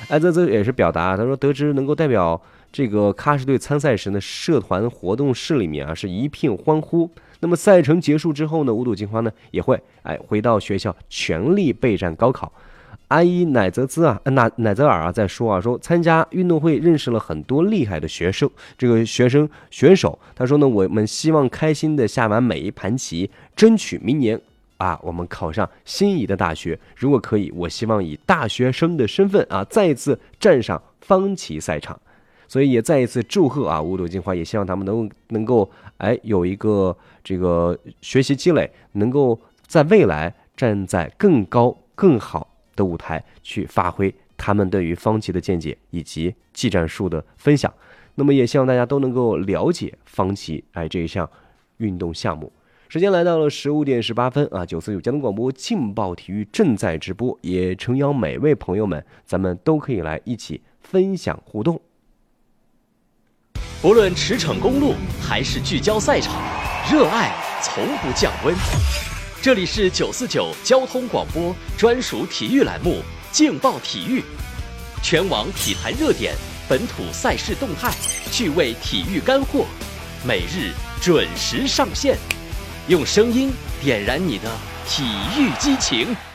艾泽泽也是表达，他说得知能够代表这个喀什队参赛时呢，社团活动室里面啊是一片欢呼。那么赛程结束之后呢，五朵金花呢也会回到学校全力备战高考。阿依乃泽尔啊在说参加运动会认识了很多厉害的选手。他说呢，我们希望开心的下完每一盘棋，争取明年我们考上心仪的大学。如果可以，我希望以大学生的身份再一次站上方棋赛场。所以也再一次祝贺五朵金花，也希望他们能够有一个这个学习积累，能够在未来站在更高更好的舞台去发挥他们对于方棋的见解以及技战术的分享。那么也希望大家都能够了解方棋这一项运动项目。时间来到了15点18分949交通广播劲爆体育正在直播，也诚邀每位朋友们，咱们都可以来一起分享互动。 不论驰骋公路还是聚焦赛场，热爱从不降温。这里是949交通广播专属体育栏目劲爆体育，全网体坛热点，本土赛事动态，趣味体育干货，每日准时上线，用声音点燃你的体育激情。